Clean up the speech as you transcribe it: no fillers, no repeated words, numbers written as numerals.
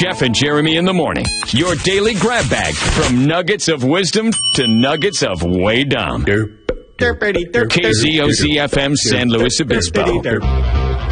Jeff and Jeremy in the morning. Your daily grab bag from nuggets of wisdom to nuggets of way dumb. KZOZ FM San Luis Obispo.